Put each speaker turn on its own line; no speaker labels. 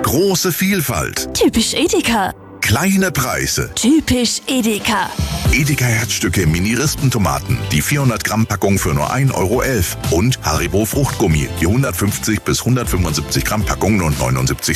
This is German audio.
Große Vielfalt.
Typisch Edeka.
Kleine Preise.
Typisch Edeka.
Edeka Herzstücke Mini-Rispentomaten, die 400 Gramm Packung für nur 1,11 Euro. Und Haribo Fruchtgummi, die 150 bis 175 Gramm Packung nur 79